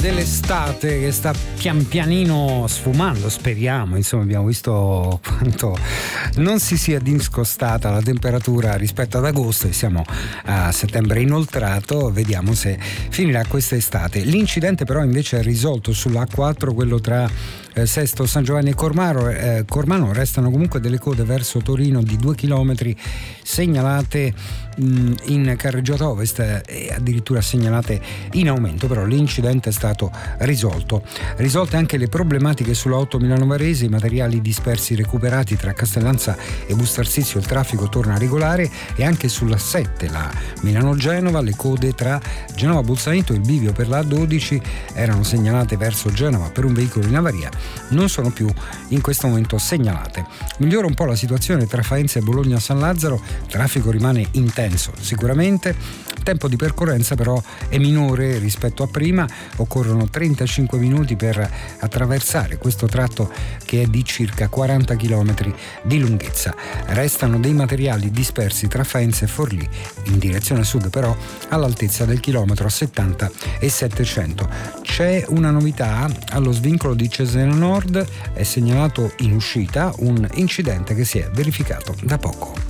dell'estate che sta pian pianino sfumando, speriamo, insomma abbiamo visto quanto non si sia discostata la temperatura rispetto ad agosto e siamo a settembre inoltrato, vediamo se finirà quest'estate. L'incidente però invece è risolto sulla A4, quello tra Sesto, San Giovanni e Cormano. Restano comunque delle code verso Torino di 2 chilometri segnalate in carreggiata ovest e addirittura segnalate in aumento, però l'incidente è stato risolto. Risolte anche le problematiche sulla 8 Milano Varese, i materiali dispersi recuperati tra Castellanza e Bustarsizio, il traffico torna regolare, e anche sulla 7 la Milano-Genova, le code tra Genova Bolzaneto e il bivio per la A12 erano segnalate verso Genova per un veicolo in avaria, non sono più in questo momento segnalate. Migliora un po' la situazione tra Faenza e Bologna San Lazzaro, il traffico rimane intenso sicuramente, il tempo di percorrenza però è minore rispetto a prima, occorrono 35 minuti per attraversare questo tratto che è di circa 40 km di lunghezza. Restano dei materiali dispersi tra Faenza e Forlì in direzione sud, però all'altezza del chilometro 70 e 700. C'è una novità allo svincolo di Cesena Nord, è segnalato in uscita un incidente che si è verificato da poco.